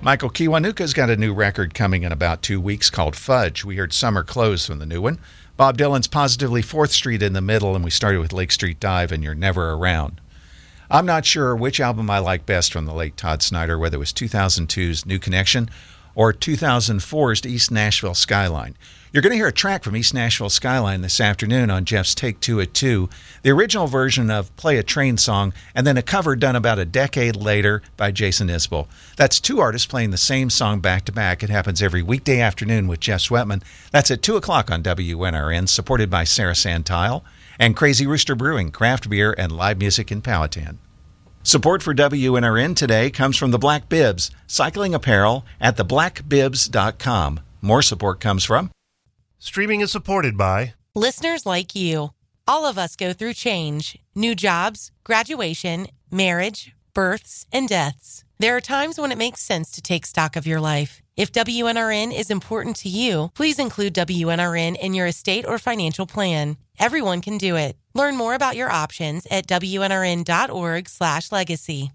Michael Kiwanuka's got a new record coming in about 2 weeks called Fudge. We heard Summer Clothes from the new one. Bob Dylan's Positively 4th Street in the middle, and we started with Lake Street Dive and You're Never Around. I'm not sure which album I like best from the late Todd Snider, whether it was 2002's New Connection or 2004's East Nashville Skyline. You're going to hear a track from East Nashville Skyline this afternoon on Jeff's Take Two at 2, the original version of Play a Train Song, and then a cover done about a decade later by Jason Isbell. That's two artists playing the same song back-to-back. It happens every weekday afternoon with Jeff Sweatman. That's at 2 o'clock on WNRN, supported by Sarah Santile and Crazy Rooster Brewing, craft beer, and live music in Powhatan. Support for WNRN today comes from the Black Bibs, cycling apparel at theblackbibs.com. More support comes from... Streaming is supported by listeners like you. All of us go through change, new jobs, graduation, marriage, births, and deaths. There are times when it makes sense to take stock of your life. If WNRN is important to you, please include WNRN in your estate or financial plan. Everyone can do it. Learn more about your options at WNRN.org/legacy.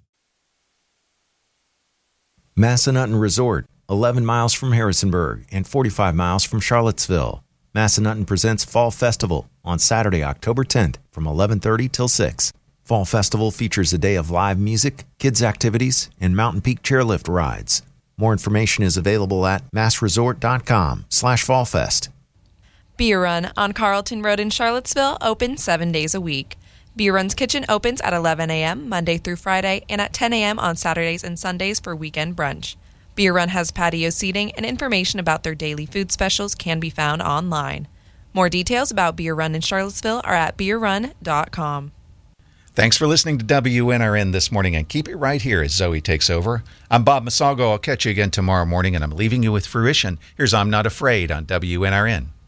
Massanutten Resort, 11 miles from Harrisonburg and 45 miles from Charlottesville. Massanutten presents Fall Festival on Saturday, October 10th from 11:30 till 6. Fall Festival features a day of live music, kids' activities, and Mountain Peak chairlift rides. More information is available at massresort.com/fallfest. Beer Run on Carlton Road in Charlottesville, open 7 days a week. Beer Run's kitchen opens at 11 a.m. Monday through Friday and at 10 a.m. on Saturdays and Sundays for weekend brunch. Beer Run has patio seating, and information about their daily food specials can be found online. More details about Beer Run in Charlottesville are at beerrun.com. Thanks for listening to WNRN this morning, and keep it right here as Zoe takes over. I'm Bob Masalgo. I'll catch you again tomorrow morning, and I'm leaving you with Fruition. Here's I'm Not Afraid on WNRN.